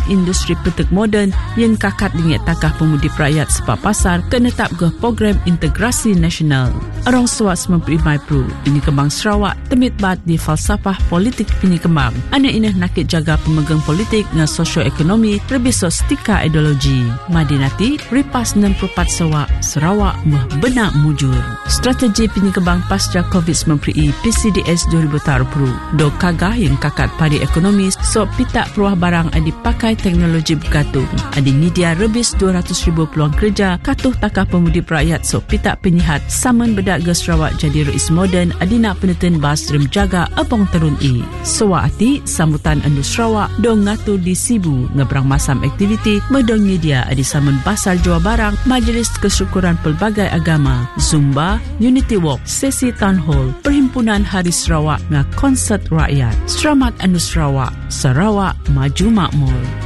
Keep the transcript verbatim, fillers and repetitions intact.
industri petek moden yang kakat dengan takah pemudi perakyat sebab pasar kena tak ke program integrasi nasional. Arong suat sembilan puluh lima April, Pini Kembang Sarawak temit bat di falsafah politik Pini Kembang. Anak ini nakit jaga pemegang politik dengan sosioekonomi lebih sostika ideologi. Madinati, ripas enam puluh empat Sarawak, Sarawak meh benak mujur. Strategi Pini Kembang pasca COVID sembilan belas P C D S dua ribu dua puluh. Do kagah yang kakat pada ekonomi so pitak peruah barang adi pakai teknologi bergantung. Adi nyedia rebis dua ratus ribu peluang kerja katuh takah pemudi perakyat so pitak penyihat saman bedak ke Sarawak jadi rais moden adi nak peneten bas rem jaga abang terun i. Sawa ati sambutan andu Sarawak do ngatur di Sibu ngebrang masam aktiviti medong nyedia adi saman basar jual barang majlis kesyukuran pelbagai agama, Zumba, Unity Walk, sesi town hall, Perhimpunan Hari Sarawak nga konsert rakyat. Selamat Anu Sarawak, Sarawak maju makmur.